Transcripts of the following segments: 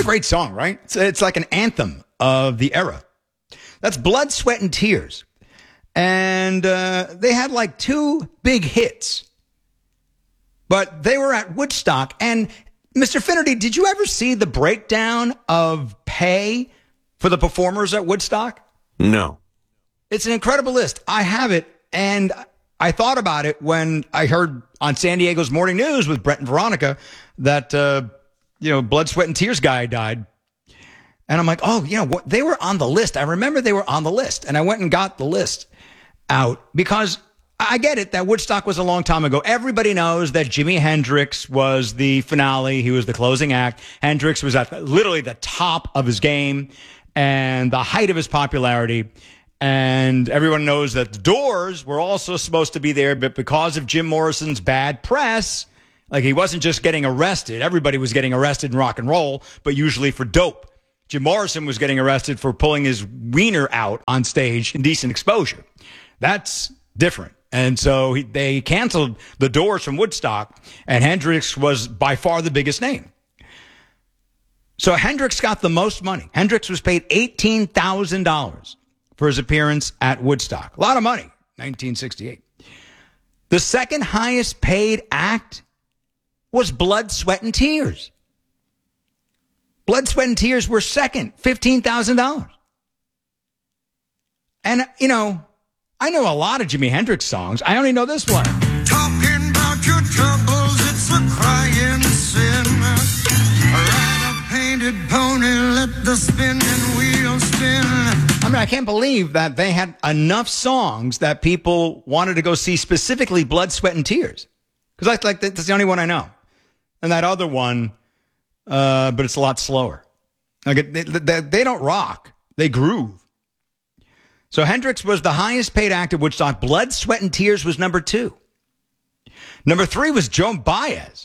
a great song, right? It's like an anthem of the era. That's Blood, Sweat, and Tears. And they had like 2 big hits. But they were at Woodstock. And Mr. Finnerty, did you ever see the breakdown of pay for the performers at Woodstock? No. It's an incredible list. I have it. And I thought about it when I heard on San Diego's Morning News with Brett and Veronica that, Blood, Sweat, and Tears guy died. And I'm like, they were on the list. I remember they were on the list. And I went and got the list out because I get it that Woodstock was a long time ago. Everybody knows that Jimi Hendrix was the finale. He was the closing act. Hendrix was at literally the top of his game and the height of his popularity. And everyone knows that the Doors were also supposed to be there, but because of Jim Morrison's bad press, like he wasn't just getting arrested. Everybody was getting arrested in rock and roll, but usually for dope. Jim Morrison was getting arrested for pulling his wiener out on stage in Decent Exposure. That's different. And so they canceled the Doors from Woodstock, and Hendrix was by far the biggest name. So Hendrix got the most money. Hendrix was paid $18,000 for his appearance at Woodstock. A lot of money, 1968. The second highest paid act was Blood, Sweat, and Tears. Blood, Sweat, and Tears were second, $15,000. And, I know a lot of Jimi Hendrix songs. I only know this one. Talking about your troubles, it's a crying sin. Ride a painted pony, let the spinning wheel spin. I mean, I can't believe that they had enough songs that people wanted to go see specifically Blood, Sweat, and Tears. Because that's the only one I know. And that other one, but it's a lot slower. Like they don't rock. They groove. So Hendrix was the highest paid act at Woodstock. Blood, Sweat, and Tears was number 2. Number 3 was Joan Baez.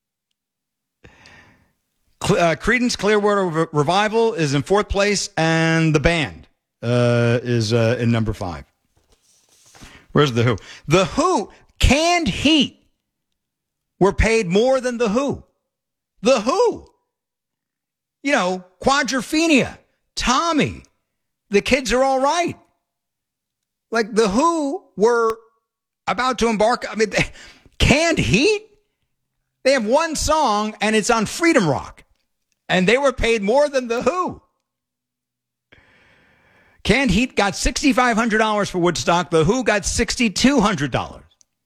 Creedence Clearwater Revival is in 4th place, and the band is in number 5. Where's The Who? The Who, Canned Heat, were paid more than The Who. The Who. Quadrophenia, Tommy, The Kids Are All Right. Like The Who were about to embark. I mean, Canned Heat? They have one song and it's on Freedom Rock. And they were paid more than The Who. Canned Heat got $6,500 for Woodstock. The Who got $6,200.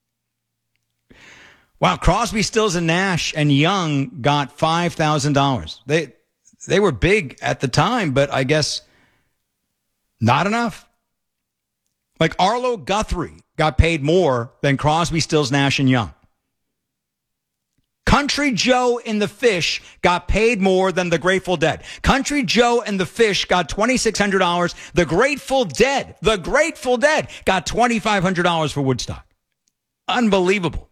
Wow, Crosby, Stills, and Nash and Young got $5,000. They were big at the time, but I guess not enough. Like Arlo Guthrie got paid more than Crosby, Stills, Nash, and Young. Country Joe and the Fish got paid more than the Grateful Dead. Country Joe and the Fish got $2,600. The Grateful Dead got $2,500 for Woodstock. Unbelievable.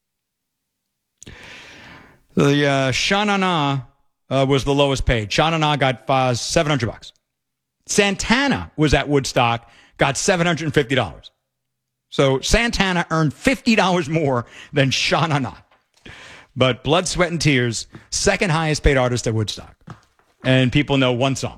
The Sha Na Na was the lowest paid. Sha Na Na got $700. Santana was at Woodstock, got $750. So Santana earned $50 more than Sha Na Na. But Blood, Sweat, and Tears, second highest paid artist at Woodstock. And people know one song.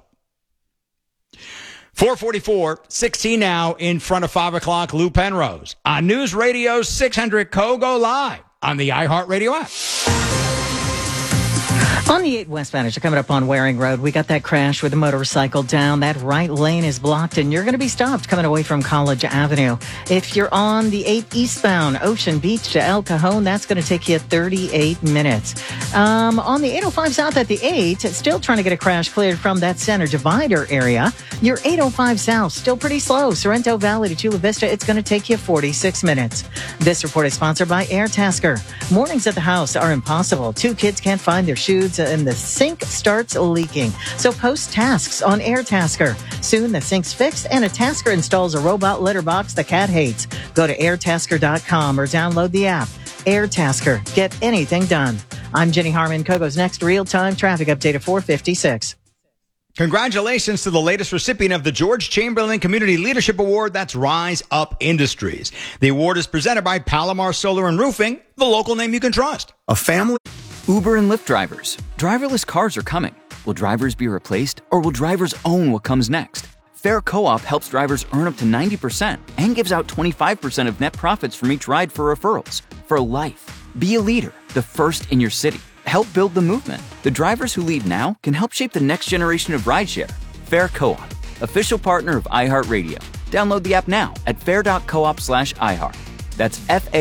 444, 16 now in front of 5 o'clock, Lou Penrose. On News Radio 600 Kogo Live on the iHeartRadio app. On the 8 westbound, as you're coming up on Waring Road, we got that crash with a motorcycle down. That right lane is blocked, and you're going to be stopped coming away from College Avenue. If you're on the 8 eastbound, Ocean Beach to El Cajon, that's going to take you 38 minutes. On the 805 south at the 8, still trying to get a crash cleared from that center divider area. Your 805 south, still pretty slow. Sorrento Valley to Chula Vista, it's going to take you 46 minutes. This report is sponsored by Airtasker. Mornings at the house are impossible. 2 kids can't find their shoes, and the sink starts leaking. So post tasks on Airtasker. Soon the sink's fixed and a tasker installs a robot litter box the cat hates. Go to airtasker.com or download the app. Airtasker. Get anything done. I'm Jenny Harmon. Kogo's next real-time traffic update at 4:56. Congratulations to the latest recipient of the George Chamberlain Community Leadership Award. That's Rise Up Industries. The award is presented by Palomar Solar and Roofing, the local name you can trust. A family. Uber and Lyft drivers. Driverless cars are coming. Will drivers be replaced, or will drivers own what comes next? Fair Co-op helps drivers earn up to 90% and gives out 25% of net profits from each ride for referrals. For life. Be a leader, the first in your city. Help build the movement. The drivers who lead now can help shape the next generation of rideshare. Fair Co-op, official partner of iHeartRadio. Download the app now at fair.coop/iHeart. That's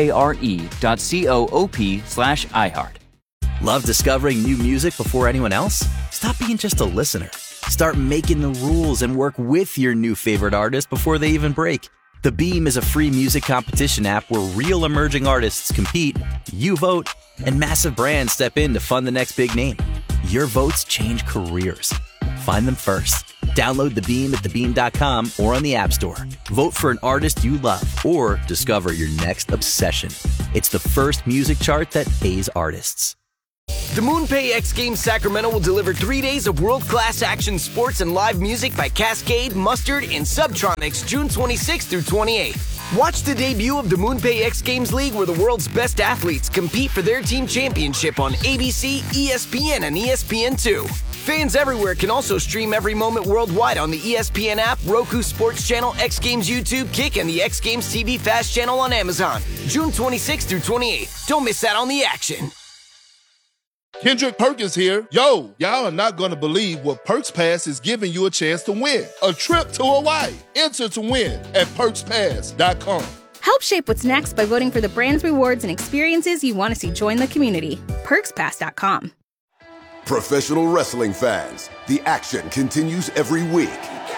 FARE.coop/iHeart. Love discovering new music before anyone else? Stop being just a listener. Start making the rules and work with your new favorite artist before they even break. The Beam is a free music competition app where real emerging artists compete, you vote, and massive brands step in to fund the next big name. Your votes change careers. Find them first. Download The Beam at thebeam.com or on the App Store. Vote for an artist you love or discover your next obsession. It's the first music chart that pays artists. The MoonPay X Games Sacramento will deliver 3 days of world-class action sports and live music by Cascade, Mustard, and Subtronics June 26th through 28th. Watch the debut of the MoonPay X Games League where the world's best athletes compete for their team championship on ABC, ESPN, and ESPN2. Fans everywhere can also stream every moment worldwide on the ESPN app, Roku Sports Channel, X Games YouTube, Kick, and the X Games TV Fast channel on Amazon. June 26th through 28th. Don't miss out on the action. Kendrick Perkins here. Yo, y'all are not going to believe what Perks Pass is giving you a chance to win. A trip to Hawaii. Enter to win at PerksPass.com. Help shape what's next by voting for the brands, rewards, and experiences you want to see join the community. PerksPass.com. Professional wrestling fans, the action continues every week.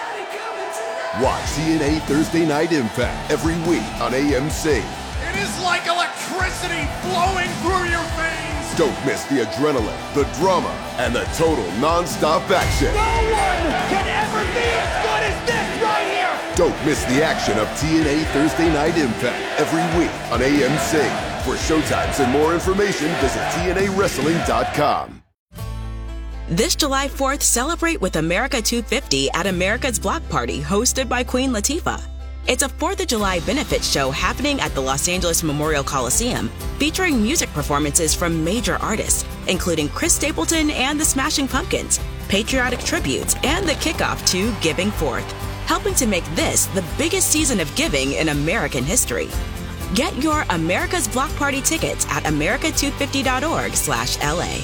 Watch TNA Thursday Night Impact every week on AMC. It is like electricity flowing through your veins. Don't miss the adrenaline, the drama, and the total non-stop action. No one can ever be as good as this right here. Don't miss the action of TNA Thursday Night Impact every week on AMC. For showtimes and more information, visit TNAWrestling.com. This July 4th, celebrate with America 250 at America's Block Party, hosted by Queen Latifah. It's a 4th of July benefit show happening at the Los Angeles Memorial Coliseum, featuring music performances from major artists, including Chris Stapleton and the Smashing Pumpkins, patriotic tributes, and the kickoff to Giving Forth, helping to make this the biggest season of giving in American history. Get your America's Block Party tickets at america250.org/LA.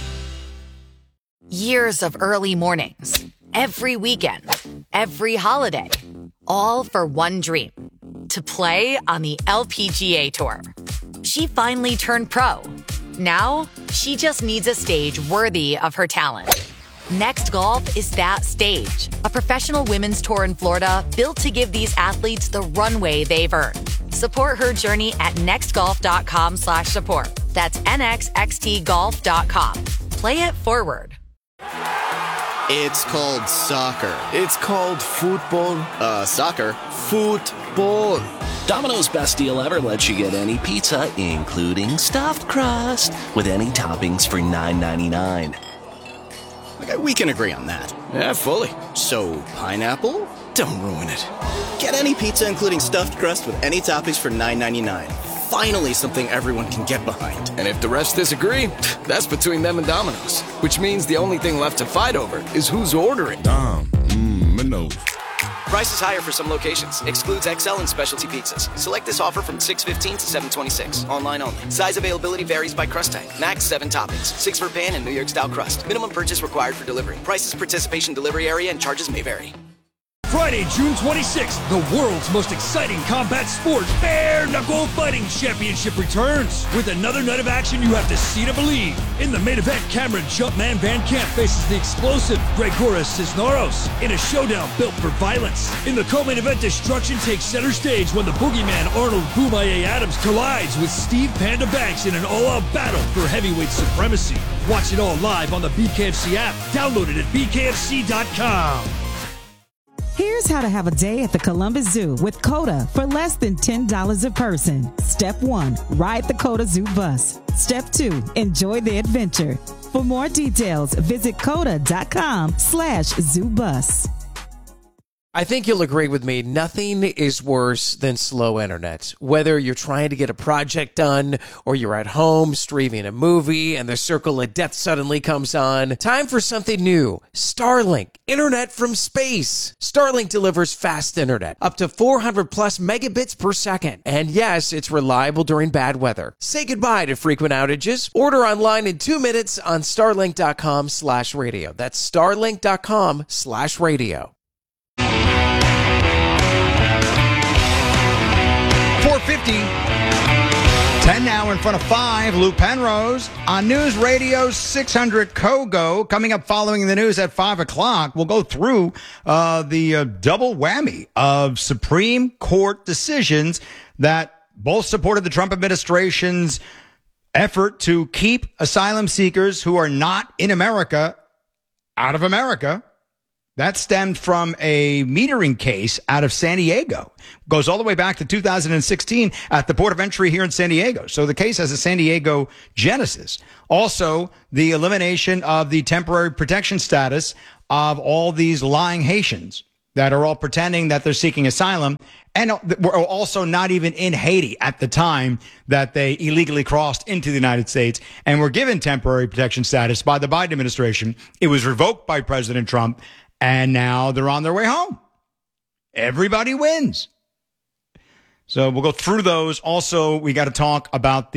Years of early mornings, every weekend, every holiday, all for one dream, to play on the LPGA Tour. She finally turned pro. Now, she just needs a stage worthy of her talent. Next Golf is that stage, a professional women's tour in Florida built to give these athletes the runway they've earned. Support her journey at nextgolf.com/support. That's nxxtgolf.com. Play it forward. It's called soccer. It's called football. Soccer. Football. Domino's best deal ever lets you get any pizza, including stuffed crust, with any toppings for $9.99. Okay, we can agree on that. Yeah, fully. So, pineapple? Don't ruin it. Get any pizza, including stuffed crust, with any toppings for $9.99. Finally, something everyone can get behind. And if the refs disagree, that's between them and Domino's. Which means the only thing left to fight over is who's ordering. Domino's. Price is higher for some locations. Excludes XL and specialty pizzas. Select this offer from 6/15 to 7/26. Online only. Size availability varies by crust type. Max 7 toppings. 6 for pan and New York style crust. Minimum purchase required for delivery. Prices, participation, delivery area, and charges may vary. Friday, June 26th, the world's most exciting combat sport, Bare Knuckle Fighting Championship returns. With another night of action you have to see to believe. In the main event, Cameron Jumpman Van Camp faces the explosive Gregoras Cisneros in a showdown built for violence. In the co-main event, destruction takes center stage when the boogeyman Arnold Boomaye Adams collides with Steve Panda Banks in an all-out battle for heavyweight supremacy. Watch it all live on the BKFC app. Download it at bkfc.com. Here's how to have a day at the Columbus Zoo with COTA for less than $10 a person. Step 1, ride the COTA Zoo bus. Step 2, enjoy the adventure. For more details, visit COTA.com/ZooBus. I think you'll agree with me. Nothing is worse than slow internet. Whether you're trying to get a project done or you're at home streaming a movie and the circle of death suddenly comes on. Time for something new. Starlink. Internet from space. Starlink delivers fast internet. Up to 400 plus megabits per second. And yes, it's reliable during bad weather. Say goodbye to frequent outages. Order online in 2 minutes on starlink.com/radio. That's starlink.com/radio. 450. 10 now in front of 5. Lou Penrose on News Radio 600 Kogo. Coming up following the news at 5 o'clock, we'll go through the double whammy of Supreme Court decisions that both supported the Trump administration's effort to keep asylum seekers who are not in America out of America. That stemmed from a metering case out of San Diego. Goes all the way back to 2016 at the port of entry here in San Diego. So the case has a San Diego genesis. Also, the elimination of the temporary protection status of all these lying Haitians that are all pretending that they're seeking asylum and were also not even in Haiti at the time that they illegally crossed into the United States and were given temporary protection status by the Biden administration. It was revoked by President Trump. And now they're on their way home. Everybody wins. So we'll go through those. Also, we got to talk about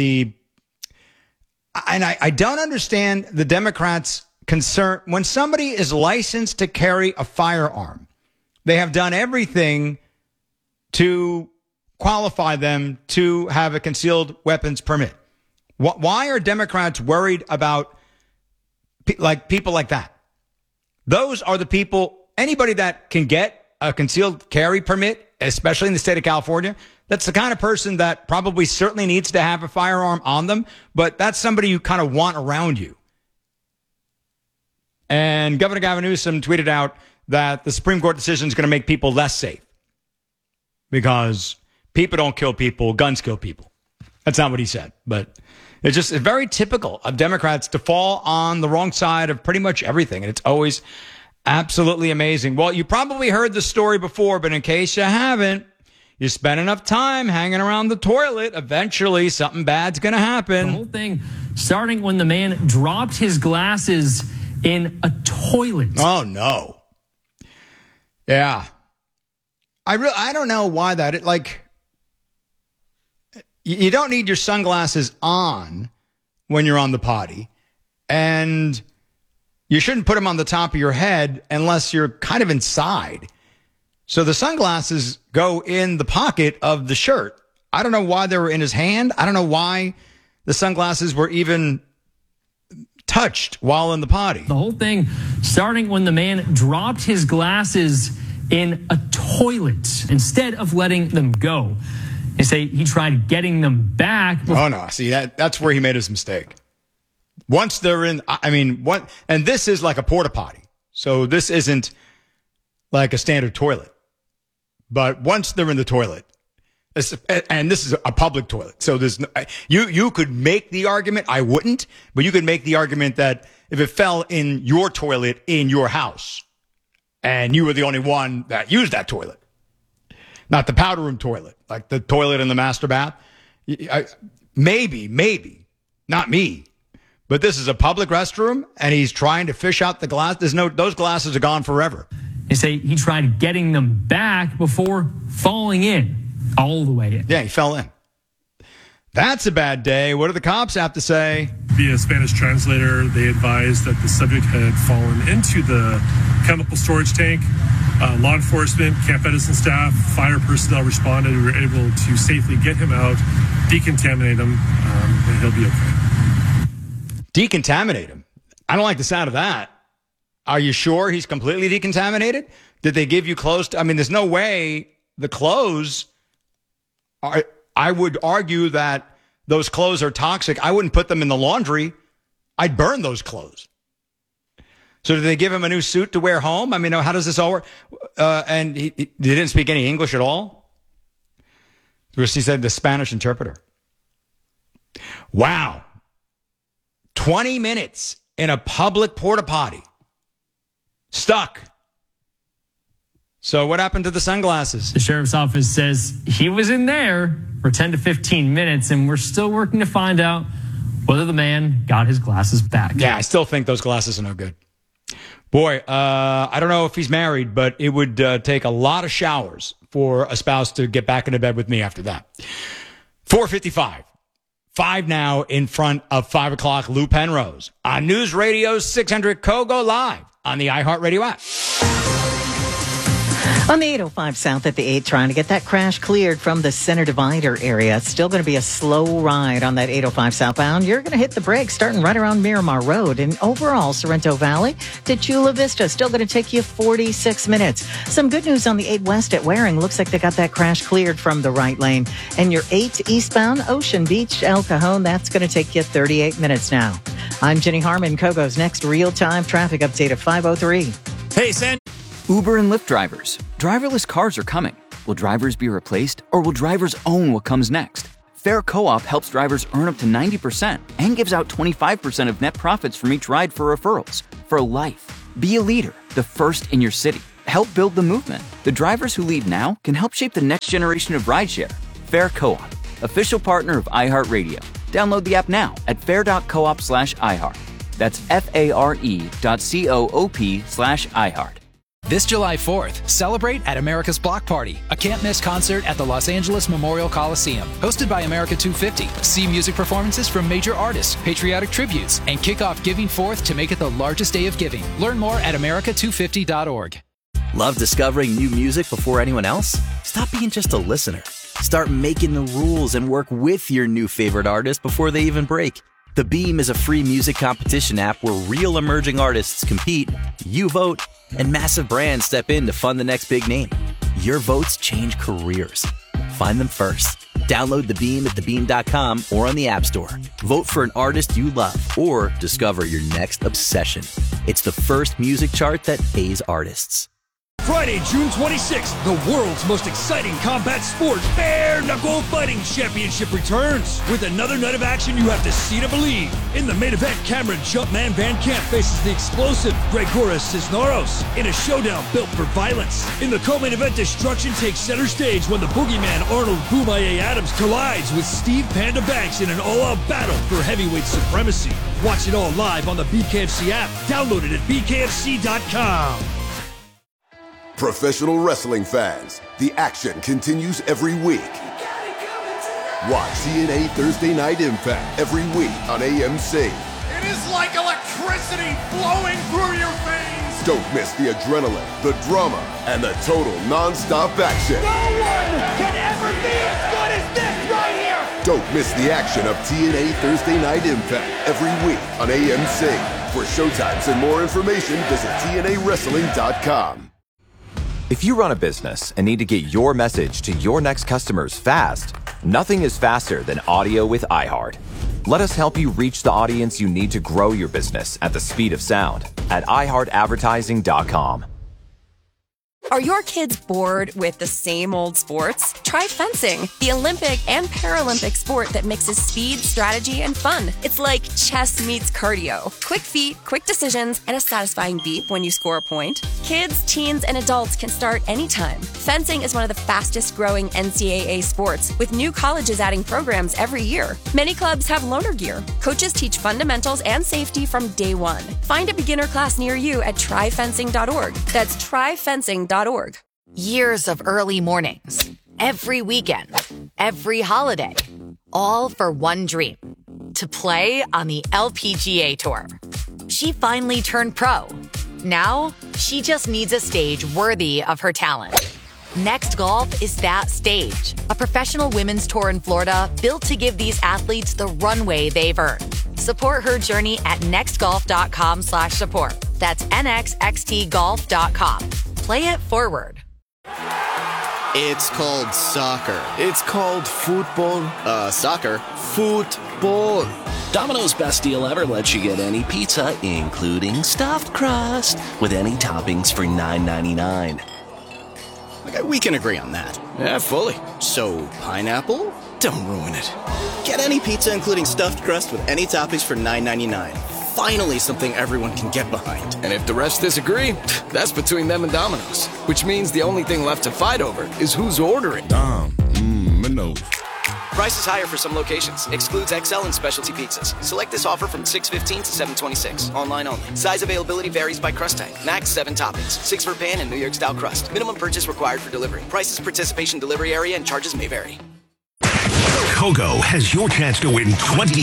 I don't understand the Democrats' concern. When somebody is licensed to carry a firearm, they have done everything to qualify them to have a concealed weapons permit. Why are Democrats worried about people like that? Those are the people, anybody that can get a concealed carry permit, especially in the state of California, that's the kind of person that probably certainly needs to have a firearm on them, but that's somebody you kind of want around you. And Governor Gavin Newsom tweeted out that the Supreme Court decision is going to make people less safe because people don't kill people, guns kill people. That's not what he said, but it's very typical of Democrats to fall on the wrong side of pretty much everything. And it's always absolutely amazing. Well, you probably heard the story before, but in case you haven't, you spend enough time hanging around the toilet, eventually something bad's going to happen. The whole thing starting when the man dropped his glasses in a toilet. Oh, no. Yeah. I don't know why that, you don't need your sunglasses on when you're on the potty, and you shouldn't put them on the top of your head unless you're kind of inside. So the sunglasses go in the pocket of the shirt. I don't know why they were in his hand. I don't know why the sunglasses were even touched while in the potty. The whole thing starting when the man dropped his glasses in a toilet instead of letting them go. They say he tried getting them back. Oh, no. See, that's where he made his mistake. Once they're in, and this is like a porta potty. So this isn't like a standard toilet. But once they're in the toilet, and this is a public toilet. So there's you could make the argument, I wouldn't, but you could make the argument that if it fell in your toilet in your house and you were the only one that used that toilet, not the powder room toilet, like the toilet in the master bath. Maybe, not me. But this is a public restroom, and he's trying to fish out the glass. Those glasses are gone forever. They say he tried getting them back before falling in, all the way in. Yeah, he fell in. That's a bad day. What do the cops have to say? Via Spanish translator, they advised that the subject had fallen into the chemical storage tank. Law enforcement, Camp Edison staff, fire personnel responded. We were able to safely get him out, decontaminate him, and he'll be okay. Decontaminate him? I don't like the sound of that. Are you sure he's completely decontaminated? Did they give you clothes? There's no way the clothes are... I would argue that those clothes are toxic. I wouldn't put them in the laundry. I'd burn those clothes. So did they give him a new suit to wear home? How does this all work? And he didn't speak any English at all? He said the Spanish interpreter. Wow. 20 minutes in a public porta potty. Stuck So what happened to the sunglasses? The sheriff's office says he was in there for 10 to 15 minutes, and we're still working to find out whether the man got his glasses back. Yeah, I still think those glasses are no good. Boy, I don't know if he's married, but it would take a lot of showers for a spouse to get back into bed with me after that. 4:55. 5 now in front of 5 o'clock. Lou Penrose on News Radio 600 Kogo live on the iHeartRadio app. On the 805 South at the 8, trying to get that crash cleared from the center divider area. It's still going to be a slow ride on that 805 southbound. You're going to hit the brakes starting right around Miramar Road. And overall, Sorrento Valley to Chula Vista, still going to take you 46 minutes. Some good news on the 8 West at Waring. Looks like they got that crash cleared from the right lane. And your 8 eastbound, Ocean Beach, El Cajon, that's going to take you 38 minutes now. I'm Jenny Harmon, Kogo's next real-time traffic update at 5:03. Hey, San. Uber and Lyft drivers. Driverless cars are coming. Will drivers be replaced, or will drivers own what comes next? Fair Co-op helps drivers earn up to 90% and gives out 25% of net profits from each ride for referrals. For life. Be a leader, the first in your city. Help build the movement. The drivers who lead now can help shape the next generation of rideshare. Fair Co-op, official partner of iHeartRadio. Download the app now at fair.coop/iHeart. That's FARE.coop/iHeart. This July 4th, celebrate at America's Block Party, a can't-miss concert at the Los Angeles Memorial Coliseum. Hosted by America 250, see music performances from major artists, patriotic tributes, and kick off Giving Forth to make it the largest day of giving. Learn more at america250.org. Love discovering new music before anyone else? Stop being just a listener. Start making the rules and work with your new favorite artist before they even break. The Beam is a free music competition app where real emerging artists compete, you vote, and massive brands step in to fund the next big name. Your votes change careers. Find them first. Download The Beam at thebeam.com or on the App Store. Vote for an artist you love or discover your next obsession. It's the first music chart that pays artists. Friday, June 26th, the world's most exciting combat sport, Bare Knuckle Fighting Championship returns. With another night of action you have to see to believe. In the main event, Cameron Jumpman Van Camp faces the explosive Gregoras Cisneros in a showdown built for violence. In the co-main event, destruction takes center stage when the boogeyman Arnold Boomaye Adams collides with Steve Panda Banks in an all-out battle for heavyweight supremacy. Watch it all live on the BKFC app. Download it at bkfc.com. Professional wrestling fans, the action continues every week. Watch TNA Thursday Night Impact every week on AMC. It is like electricity flowing through your veins. Don't miss the adrenaline, the drama, and the total non-stop action. No one can ever be as good as this right here. Don't miss the action of TNA Thursday Night Impact every week on AMC. For showtimes and more information, visit TNAWrestling.com. If you run a business and need to get your message to your next customers fast, nothing is faster than audio with iHeart. Let us help you reach the audience you need to grow your business at the speed of sound at iHeartAdvertising.com. Are your kids bored with the same old sports? Try fencing, the Olympic and Paralympic sport that mixes speed, strategy, and fun. It's like chess meets cardio. Quick feet, quick decisions, and a satisfying beep when you score a point. Kids, teens, and adults can start anytime. Fencing is one of the fastest growing NCAA sports, with new colleges adding programs every year. Many clubs have loaner gear. Coaches teach fundamentals and safety from day one. Find a beginner class near you at tryfencing.org. That's tryfencing.org. Years of early mornings, every weekend, every holiday, all for one dream, to play on the LPGA Tour. She finally turned pro. Now, she just needs a stage worthy of her talent. Next Golf is that stage, a professional women's tour in Florida built to give these athletes the runway they've earned. Support her journey at nextgolf.com/support. That's nxxtgolf.com. Play it forward. It's called soccer. It's called football. Soccer. Football. Domino's best deal ever lets you get any pizza, including stuffed crust, with any toppings for $9.99. Okay, we can agree on that. Yeah, fully. So, pineapple? Don't ruin it. Get any pizza, including stuffed crust, with any toppings for $9.99. Finally, something everyone can get behind. And if the rest disagree, that's between them and Domino's. Which means the only thing left to fight over is who's ordering. Domino's. Price is higher for some locations. Excludes XL and specialty pizzas. Select this offer from 6/15 to 7/26. Online only. Size availability varies by crust type. Max 7 toppings. 6 for pan and New York style crust. Minimum purchase required for delivery. Prices, participation, delivery area, and charges may vary. Kogo has your chance to win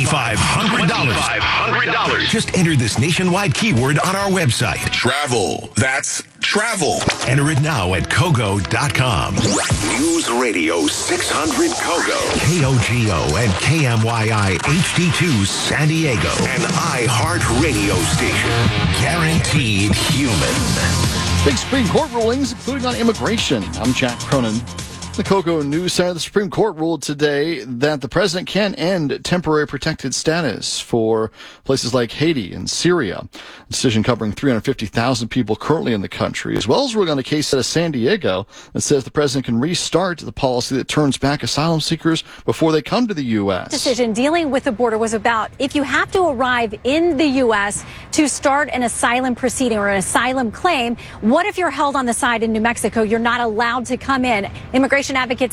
$2,500. Just enter this nationwide keyword on our website. Travel. That's travel. Enter it now at Kogo.com. News Radio 600 Kogo. KOGO and KMYI HD2 San Diego. An iHeart radio station. Guaranteed human. Big Supreme Court rulings, including on immigration. I'm Jack Cronin. The Kogo News Center, the Supreme Court ruled today that the president can end temporary protected status for places like Haiti and Syria. A decision covering 350,000 people currently in the country, as well as ruling on a case out of San Diego that says the president can restart the policy that turns back asylum seekers before they come to the U.S. Decision dealing with the border was about if you have to arrive in the U.S. to start an asylum proceeding or an asylum claim, what if you're held on the side in New Mexico? You're not allowed to come in. Immigration advocates